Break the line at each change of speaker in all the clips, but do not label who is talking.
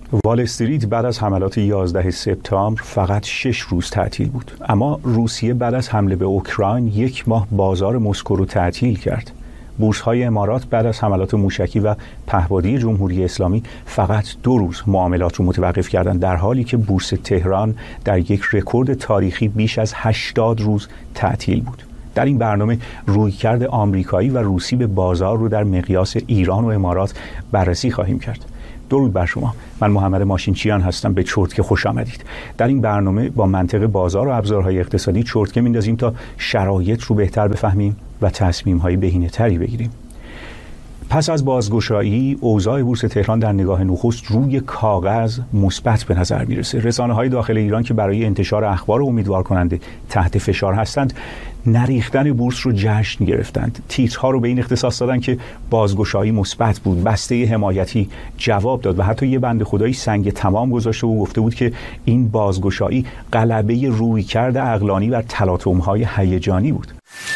وال استریت بعد از حملات 11 سپتامبر فقط 6 روز تعطیل بود، اما روسیه بعد از حمله به اوکراین 1 ماه بازار مسکو رو تعطیل کرد. بورس‌های امارات بعد از حملات موشکی و پهپادی جمهوری اسلامی فقط 2 روز معاملات رو متوقف کردند، در حالی که بورس تهران در یک رکورد تاریخی بیش از 80 روز تعطیل بود. در این برنامه رویکرد آمریکایی و روسی به بازار رو در مقیاس ایران و امارات بررسی خواهیم کرد. درود بر شما، من محمد ماشینچیان هستم. به چرتکه خوش آمدید. در این برنامه با منطق بازار و ابزارهای اقتصادی چرتکه میندازیم تا شرایط رو بهتر بفهمیم و تصمیم‌های بهینه‌تری بگیریم. پس از بازگشایی، اوضاع بورس تهران در نگاه نخست روی کاغذ مثبت به نظر میرسه. رسانه‌های داخل ایران که برای انتشار اخبار امیدوار کننده تحت فشار هستند، نریختن بورس رو جشن گرفتند. تیترها رو به این اختصاص دادن که بازگشایی مثبت بود، بسته حمایتی جواب داد و حتی یه بنده خدایی سنگ تمام گذاشته و گفته بود که این بازگشایی غلبه رویکرد عقلانی بر تلاطم‌های هیجانی بود.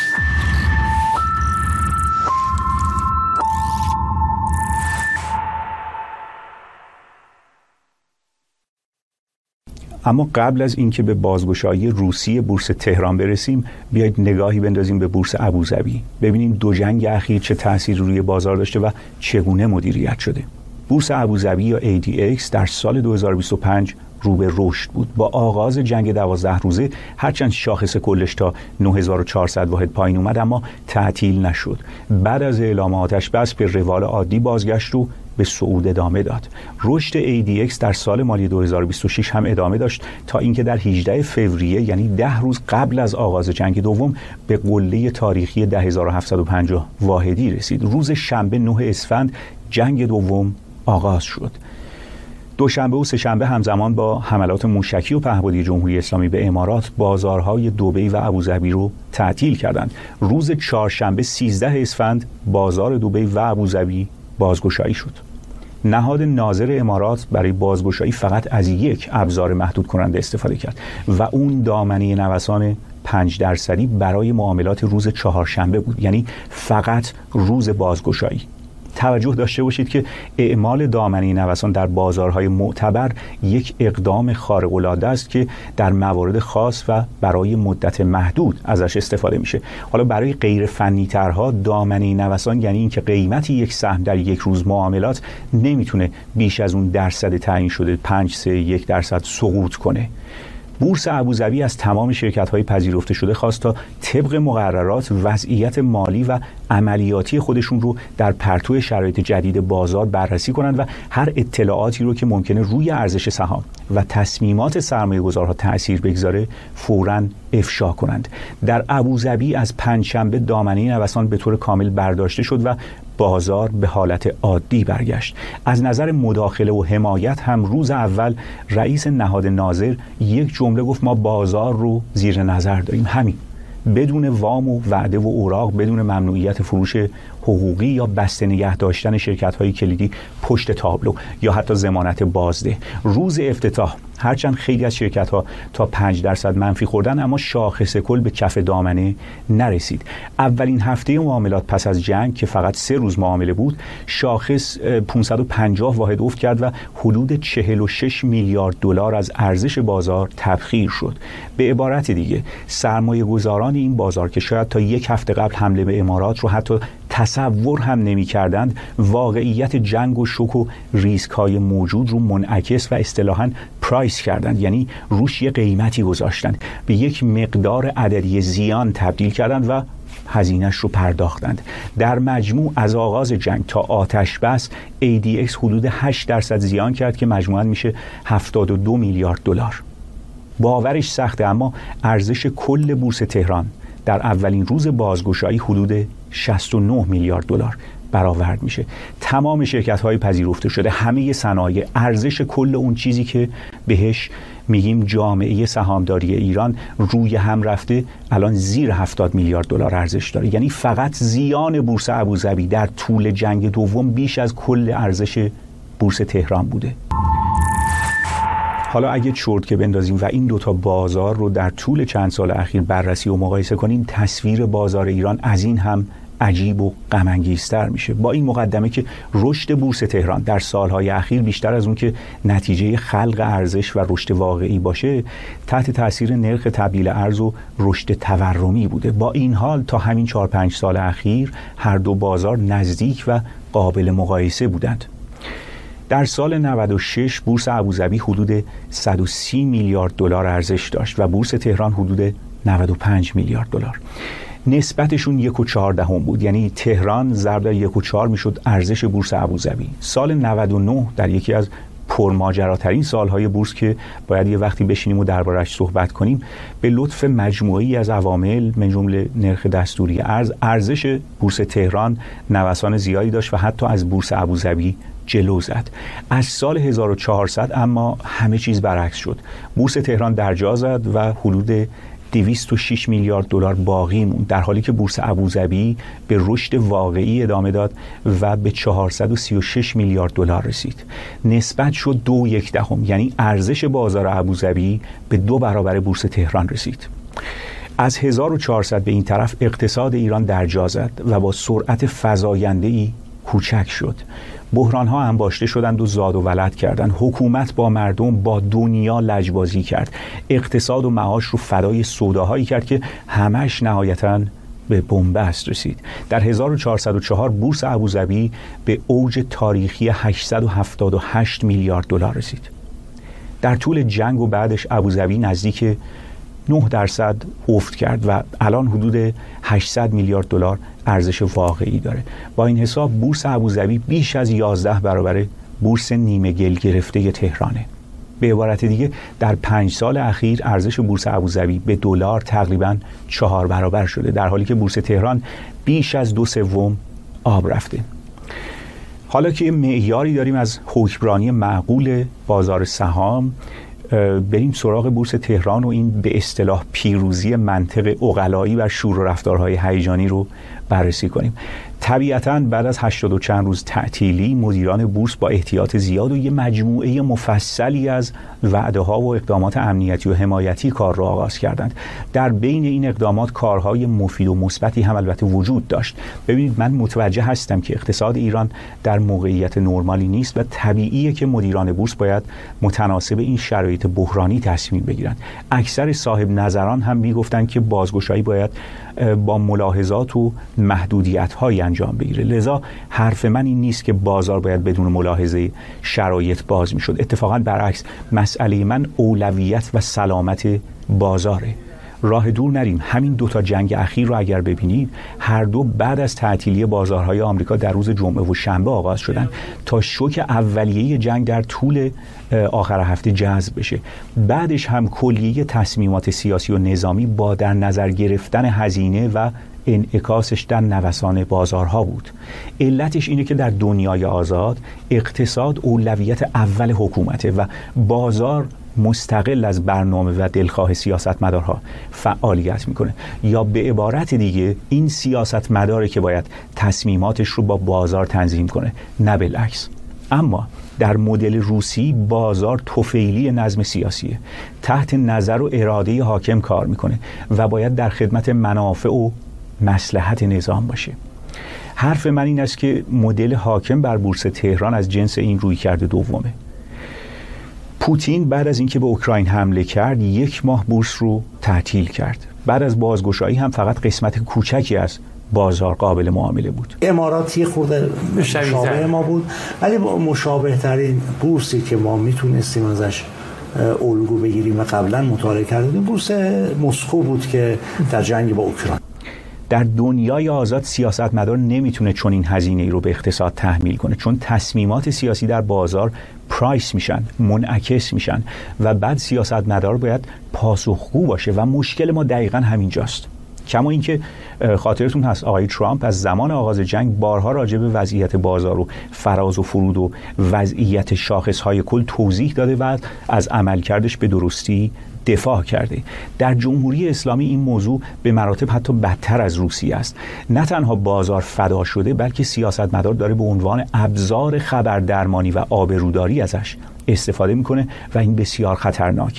اما قبل از اینکه به بازگشایی روسی بورس تهران برسیم، بیایید نگاهی بندازیم به بورس ابوظبی. ببینیم دو جنگ اخیر چه تأثیری روی بازار داشته و چگونه مدیریت شده. بورس ابوظبی یا ADX در سال 2025 رو به رشد بود. با آغاز جنگ 12 روزه هرچند شاخص کلش تا 9400 واحد پایین اومد، اما تعطیل نشد. بعد از اعلام آتش بس به روال عادی بازگشت و به صعود ادامه داد. رشد ADX در سال مالی 2026 هم ادامه داشت تا اینکه در 18 فوریه، یعنی 10 روز قبل از آغاز جنگ دوم، به قله تاریخی 10750 واحدی رسید. روز شنبه 9 اسفند جنگ دوم آغاز شد. دوشنبه و سه‌شنبه همزمان با حملات موشکی و پهپادی جمهوری اسلامی به امارات، بازارهای دبی و ابوظبی رو تعطیل کردند. روز چهارشنبه 13 اسفند بازار دبی و ابوظبی بازگشایی شد. نهاد ناظر امارات برای بازگشایی فقط از یک ابزار محدود کننده استفاده کرد و اون دامنه نوسان 5% برای معاملات روز چهارشنبه بود، یعنی فقط روز بازگشایی. توجه داشته باشید که اعمال دامنه نوسان در بازارهای معتبر یک اقدام خارق‌العاده است که در موارد خاص و برای مدت محدود ازش استفاده میشه. حالا برای غیر فنی ترها، دامنه نوسان یعنی اینکه قیمت یک سهم در یک روز معاملات نمیتونه بیش از اون درصد تعیین شده 5.1% سقوط کنه. بورس ابوظبی از تمام شرکت‌های پذیرفته شده خواست تا طبق مقررات وضعیت مالی و عملیاتی خودشون رو در پرتو شرایط جدید بازار بررسی کنند و هر اطلاعاتی رو که ممکنه روی ارزش سهام و تصمیمات سرمایه‌گذارها تأثیر بگذاره فوراً افشا کنند. در ابوظبی از پنجشنبه دامنه نوسان به طور کامل برداشته شد و بازار به حالت عادی برگشت. از نظر مداخله و حمایت هم روز اول رئیس نهاد ناظر یک جمله گفت: ما بازار رو زیر نظر داریم، همین، بدون وام و وعده و اوراق، بدون ممنوعیت فروش حقوقی یا بسته نگه داشتن شرکت‌های کلیدی پشت تابلو یا حتی ضمانت بازده. روز افتتاح هرچند خیلی از شرکت‌ها تا 5% منفی خوردن، اما شاخص کل به کف دامنه نرسید. اولین هفته معاملات پس از جنگ که فقط 3 روز معامله بود، شاخص 550 واحد افت کرد و حدود 46 میلیارد دلار از ارزش بازار تبخیر شد. به عبارت دیگه، سرمایه‌گذاران این بازار که شاید تا یک هفته قبل حمله به امارات رو حتی تصور هم نمی کردند، واقعیت جنگ و شوک و ریسک های موجود رو منعکس و اصطلاحاً پرایس کردند، یعنی روش یه قیمتی گذاشتند، به یک مقدار عددی زیان تبدیل کردند و هزینه‌اش رو پرداختند. در مجموع از آغاز جنگ تا آتش بس ADX حدود 8% زیان کرد که مجموعاً میشه 72 میلیارد دلار. باورش سخته، اما ارزش کل بورس تهران در اولین روز بازگشایی حدود 69 میلیارد دلار برآورد میشه. تمام شرکت‌های پذیرفته شده، همه صنایع، ارزش کل اون چیزی که بهش میگیم جامعه سهامداری ایران روی هم رفته، الان زیر 70 میلیارد دلار ارزش داره. یعنی فقط زیان بورس ابوظبی در طول جنگ دوم بیش از کل ارزش بورس تهران بوده. حالا اگه چرتکه بندازیم و این دوتا بازار رو در طول چند سال اخیر بررسی و مقایسه کنیم، تصویر بازار ایران از این هم عجیب و غم انگیزتر میشه. با این مقدمه که رشد بورس تهران در سالهای اخیر بیشتر از اون که نتیجه خلق ارزش و رشد واقعی باشه، تحت تاثیر نرخ تبدیل ارز و رشد تورمی بوده. با این حال تا همین 4-5 سال اخیر هر دو بازار نزدیک و قابل مقایسه بودند. در سال 96 بورس ابوظبی حدود 130 میلیارد دلار ارزش داشت و بورس تهران حدود 95 میلیارد دلار. نسبتشون 1.4 بود، یعنی تهران ضرب در 1.4 میشد ارزش بورس ابوظبی. سال 99 در یکی از پرماجراترین سالهای بورس که باید یه وقتی بشینیم و دربارش صحبت کنیم، به لطف مجموعه‌ای از عوامل من جمله نرخ دستوری ارز، ارزش بورس تهران نوسان زیادی داشت و حتی از بورس ابوظبی جلو زد. از سال 1400 اما همه چیز برعکس شد. بورس تهران درجا زد و حدود 206 میلیارد دلار باقی موند، در حالی که بورس ابوظبی به رشد واقعی ادامه داد و به 436 میلیارد دلار رسید. نسبت شد 2.1، یعنی ارزش بازار ابوظبی به 2 برابر بورس تهران رسید. از 1400 به این طرف اقتصاد ایران درجا زد و با سرعت فزاینده‌ای کوچک شد. بحران‌ها انباشته شدند و زاد و ولد کردند. حکومت با مردم، با دنیا لجبازی کرد. اقتصاد و معاش رو فدای سوداهایی کرد که همش نهایتاً به بنبست رسید. در 1404 بورس ابوظبی به اوج تاریخی 878 میلیارد دلار رسید. در طول جنگ و بعدش ابوظبی نزدیک 9% افت کرد و الان حدود 800 میلیارد دلار ارزش واقعی داره. با این حساب بورس ابوظبی بیش از 11 برابر بورس نیمه گل گرفته تهرانه. به عبارت دیگه در 5 سال اخیر ارزش بورس ابوظبی به دلار تقریباً 4 برابر شده، در حالی که بورس تهران بیش از 2/3 آب رفته. حالا که معیاری داریم از حکمرانی معقول بازار سهام، بریم سراغ بورس تهران و این به اصطلاح پیروزی منطق عقلایی و شور و رفتارهای هیجانی رو بررسی کنیم. طبیعتاً بعد از 80 و چند روز تعطیلی مدیران بورس با احتیاط زیاد و یه مجموعه مفصلی از وعده‌ها و اقدامات امنیتی و حمایتی کار را آغاز کردند. در بین این اقدامات کارهای مفید و مثبتی هم البته وجود داشت. ببینید، من متوجه هستم که اقتصاد ایران در موقعیت نرمالی نیست و طبیعیه که مدیران بورس باید متناسب این شرایط بحرانی تصمیم بگیرند. اکثر صاحب نظران هم میگفتند که بازگشایی باید با ملاحظات و محدودیت‌های انجام بگیره. لذا حرف من این نیست که بازار باید بدون ملاحظه شرایط باز میشد. اتفاقا برعکس، مسئله من اولویت و سلامت بازاره. راه دور نریم، همین 2 جنگ اخیر رو اگر ببینید، هر دو بعد از تعطیلی بازارهای آمریکا در روز جمعه و شنبه آغاز شدن تا شوک اولیه جنگ در طول آخر هفته جذب بشه. بعدش هم کلیه تصمیمات سیاسی و نظامی با در نظر گرفتن هزینه و انعکاسش در نوسان بازارها بود. علتش اینه که در دنیای آزاد اقتصاد اولویت اول حکومته و بازار مستقل از برنامه و دلخواه سیاستمدارها فعالیت میکنه، یا به عبارت دیگه این سیاستمداره که باید تصمیماتش رو با بازار تنظیم کنه، نه بالعکس. اما در مدل روسی بازار طفیلی نظم سیاسیه، تحت نظر و اراده حاکم کار میکنه و باید در خدمت منافع و مصلحت نظام باشه. حرف من این است که مدل حاکم بر بورس تهران از جنس این رویکرد دومه. پوتین بعد از اینکه به اوکراین حمله کرد 1 ماه بورس رو تعطیل کرد. بعد از بازگشایی هم فقط قسمت کوچکی از بازار قابل معامله بود.
اماراتی خورده مشابه ما بود، ولی مشابه ترین بورسی که ما میتونستیم ازش الگو بگیریم و قبلا مطالعه کردیم بورس مسکو بود که در جنگ با اوکراین.
در دنیای آزاد سیاستمدار نمیتونه چون این هزینه ای رو به اقتصاد تحمیل کنه، چون تصمیمات سیاسی در بازار پرایس میشن، منعکس میشن و بعد سیاستمدار باید پاسخگو باشه و مشکل ما دقیقاً همینجاست. کما اینکه خاطرتون هست آقای ترامپ از زمان آغاز جنگ بارها راجع به وضعیت بازار و فراز و فرود و وضعیت شاخصهای کل توضیح داده و از عملکردش به درستی دفاع کرده. در جمهوری اسلامی این موضوع به مراتب حتی بدتر از روسیه است. نه تنها بازار فدا شده، بلکه سیاستمدار داره به عنوان ابزار خبردرمانی و آبروداری ازش استفاده میکنه و این بسیار خطرناکه.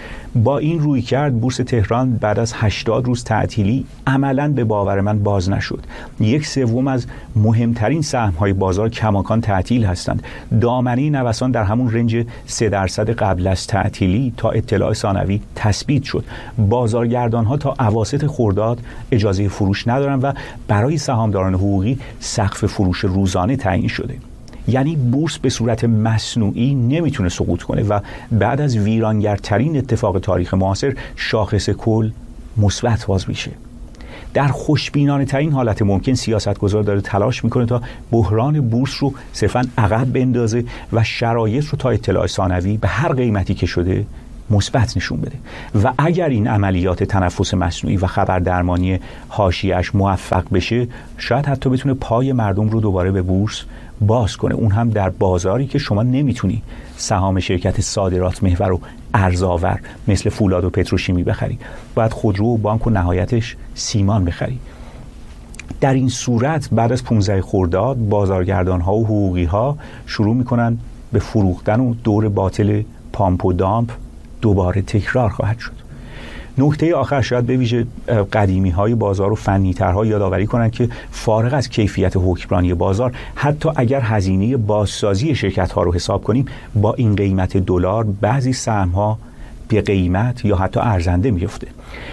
با این روی کرد بورس تهران بعد از 80 روز تعطیلی عملاً به باور من باز نشد. 1/3 از مهمترین سهم‌های بازار کماکان تعطیل هستند. دامنه نوسان در همون رنج 3% قبل از تعطیلی تا اطلاع ثانوی تثبیت شد. بازارگردان‌ها تا اواسط خرداد اجازه فروش ندارن و برای سهامداران حقوقی سقف فروش روزانه تعیین شده. یعنی بورس به صورت مصنوعی نمیتونه سقوط کنه و بعد از ویرانگرترین اتفاق تاریخ معاصر شاخص کل مثبت باز میشه. در خوشبینانه ترین حالت ممکن سیاستگزار داره تلاش میکنه تا بحران بورس رو صرفاً عقب بندازه و شرایط رو تا اطلاع ثانوی به هر قیمتی که شده مثبت نشون بده و اگر این عملیات تنفس مصنوعی و خبردرمانی حاشیه‌اش موفق بشه شاید حتی بتونه پای مردم رو دوباره به بورس باز کنه، اون هم در بازاری که شما نمیتونی سهام شرکت صادرات محور و ارزآور مثل فولاد و پتروشیمی بخری، باید خودرو و بانک و نهایتش سیمان بخری. در این صورت بعد از 15 خرداد بازارگردان‌ها و حقوقی‌ها شروع میکنن به فروختن و دور باطل پامپ و دامپ دوباره تکرار خواهد شد. نکته آخر شاید به ویژه قدیمی‌های بازار و فنی‌ترها یادآوری کنند که فارغ از کیفیت حکمرانی بازار، حتی اگر هزینه بازسازی شرکت‌ها رو حساب کنیم، با این قیمت دلار بعضی سهم‌ها به قیمت یا حتی ارزنده میفته.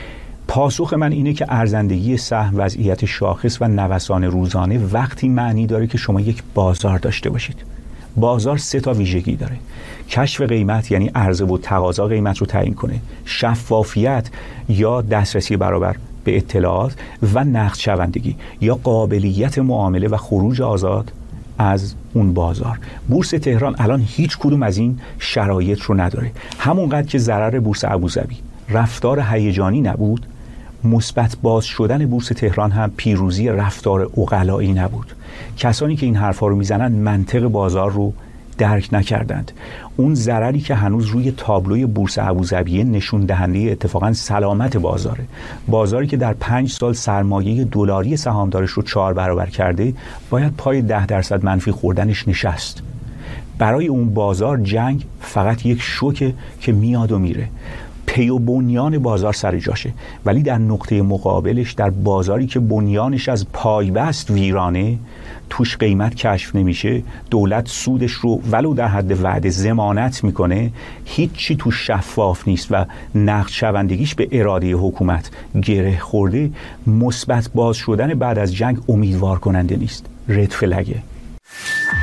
پاسخ من اینه که ارزندگی سهم، وضعیت شاخص و نوسان روزانه وقتی معنی داره که شما یک بازار داشته باشید. بازار 3 تا ویژگی داره: کشف قیمت یعنی عرضه و تقاضا قیمت رو تعیین کنه، شفافیت یا دسترسی برابر به اطلاعات و نقد شوندگی یا قابلیت معامله و خروج آزاد از اون بازار. بورس تهران الان هیچ کدوم از این شرایط رو نداره. همونقدر که ضرر بورس ابوظبی رفتار هیجانی نبود، مثبت باز شدن بورس تهران هم پیروزی رفتار عقلایی نبود. کسانی که این حرفا رو میزنن منطق بازار رو درک نکردند. اون ضرری که هنوز روی تابلوی بورس ابوظبی نشون دهنده اتفاقا سلامت بازاره. بازاری که در 5 سال سرمایه دلاری سهامدارش رو 4 برابر کرده، باید پای 10% منفی خوردنش نشست. برای اون بازار جنگ فقط یک شوکه که میاد و میره. پی و بنیان بازار سر جاشه، ولی در نقطه مقابلش، در بازاری که بنیانش از پایبست ویرانه، توش قیمت کشف نمیشه، دولت سودش رو ولو در حد وعده ضمانت میکنه، هیچی توش شفاف نیست و نقد شوندگیش به اراده حکومت گره خورده، مثبت باز شدن بعد از جنگ امیدوار کننده نیست. رد فلگه.